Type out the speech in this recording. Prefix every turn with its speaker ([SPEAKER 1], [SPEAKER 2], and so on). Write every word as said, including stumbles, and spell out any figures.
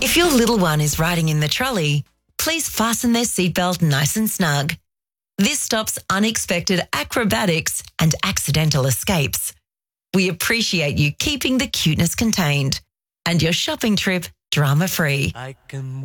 [SPEAKER 1] If your little one is riding in the trolley, please fasten their seatbelt nice and snug. This stops unexpected acrobatics and accidental escapes. We appreciate you keeping the cuteness contained and your shopping trip drama-free.
[SPEAKER 2] I can